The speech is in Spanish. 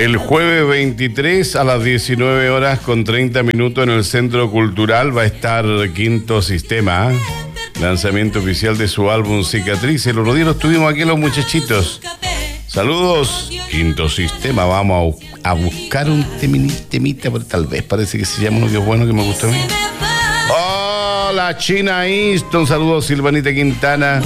El jueves 23 a las 19 horas con 30 minutos en el Centro Cultural va a estar Quinto Sistema. Lanzamiento oficial de su álbum Cicatriz. El otro día lo tuvimos aquí los muchachitos. Saludos, Quinto Sistema. Vamos a buscar un temita, porque tal vez parece que se llama uno que es bueno, que me gusta a mí. Hola, China Easton. Saludos, Silvanita Quintana.